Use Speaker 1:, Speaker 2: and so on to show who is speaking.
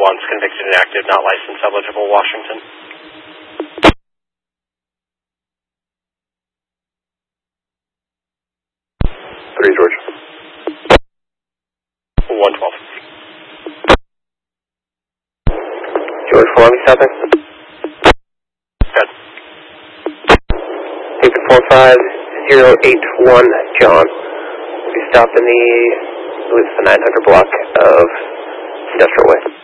Speaker 1: once, convicted and active, not licensed, eligible, Washington.
Speaker 2: 3, George.
Speaker 1: 112.
Speaker 2: George, follow me, southern.
Speaker 1: Good.
Speaker 2: Take 4581, John. We stop in the 900 block of Industrial Way.